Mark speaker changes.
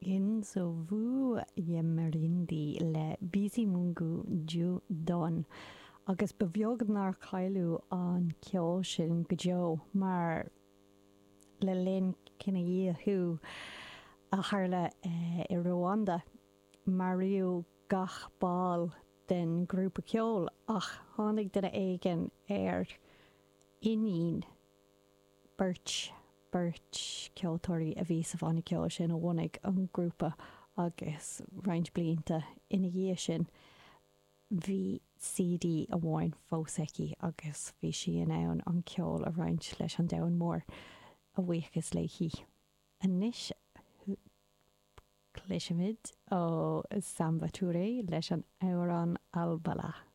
Speaker 1: in so bhú marindi le bísí mungu dú don agus ba bheogadnar cailú an ceol sin go deo mar le linn cinna dhéú a tharla i Rwanda mar riú gach ball den grúpa ceol ach tháinig duine éigen inín beirt ceoltóirí a bhí sa bhainna ceol sin a bhainnig an grúpa agus roinnt blianta ina dhé sin bhí CD a bháin fósaici agus bhí si in ann an ceol a roinnt leis an domhan mór a bhuichas leichí. Anis Cléisiimiid ó Samba Touré leis an Amhrán Albala.